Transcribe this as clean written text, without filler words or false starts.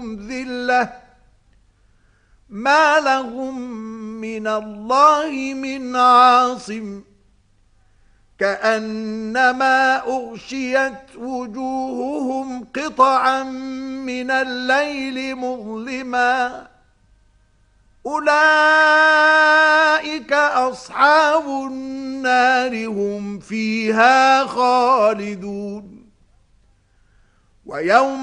ذِلَّةٌ مَا لَهُم مِّنَ اللَّهِ مِنْ عَاصِمٍ كَأَنَّمَا أُغْشِيَتْ وُجُوهُهُمْ قِطَعًا مِّنَ اللَّيْلِ مُظْلِمًا أُولَئِكَ أَصْحَابُ النَّارِ هُمْ فِيهَا خَالِدُونَ وَيَوْمَ